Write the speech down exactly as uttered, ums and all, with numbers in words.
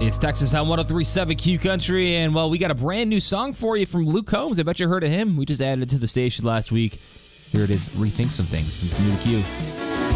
It's Texas on one oh three point seven Q Country, and well, we got a brand new song for you from Luke Combs. I bet you heard of him. We just added it to the station last week. Here it is, Rethink Some Things. It's new to Q.